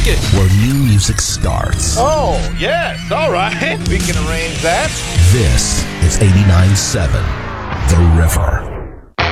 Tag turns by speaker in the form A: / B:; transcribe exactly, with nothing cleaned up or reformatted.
A: like it.
B: Where new music starts.
C: Oh, yes. All right. We can arrange that.
B: This is eighty-nine point seven The River.